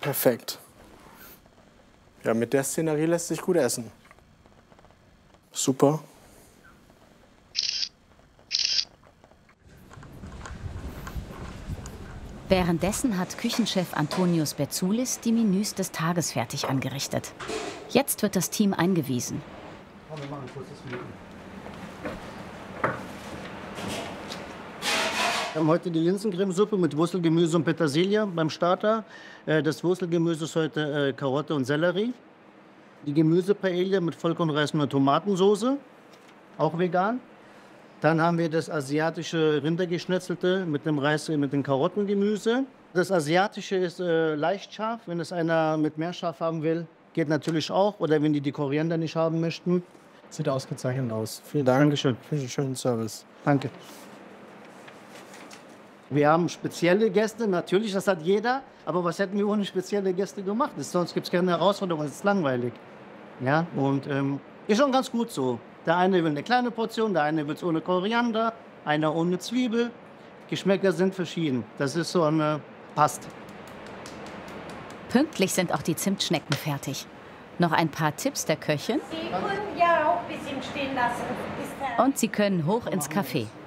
Perfekt. Ja, mit der Szenerie lässt sich gut essen. Super. Währenddessen hat Küchenchef Antonius Betzoulis die Menüs des Tages fertig angerichtet. Jetzt wird das Team eingewiesen. Wir machen ein kurzes Meeting. Wir haben heute die Linsencremesuppe mit Wurzelgemüse und Petersilie beim Starter. Das Wurzelgemüse ist heute Karotte und Sellerie. Die Gemüsepaella mit Vollkornreis und Tomatensauce, auch vegan. Dann haben wir das asiatische Rindergeschnetzelte mit dem Reis, mit dem Karottengemüse. Das asiatische ist leicht scharf. Wenn es einer mit mehr scharf haben will, geht natürlich auch. Oder wenn die Koriander nicht haben möchten. Sieht ausgezeichnet aus. Vielen Dank. Dankeschön. Für den schönen Service. Danke. Wir haben spezielle Gäste, natürlich, das hat jeder. Aber was hätten wir ohne spezielle Gäste gemacht? Sonst gibt es keine Herausforderung, es ist langweilig. Ja, und ist schon ganz gut so. Der eine will eine kleine Portion, der eine will es ohne Koriander, einer ohne Zwiebel. Geschmäcker sind verschieden. Das ist so passt. Pünktlich sind auch die Zimtschnecken fertig. Noch ein paar Tipps der Köchin. Sie können ja auch ein bisschen stehen lassen. Und sie können hoch ins Café.